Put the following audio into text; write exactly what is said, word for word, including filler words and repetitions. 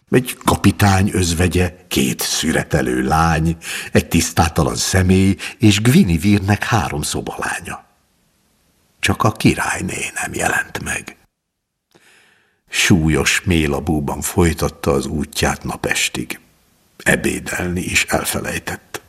Egy kapitány özvegye, két szüretelő lány, egy tisztátalan személy, és Guineverenek három szobalánya. Csak a királyné nem jelent meg. Súlyos mélabúban folytatta az útját napestig. Ebédelni is elfelejtett.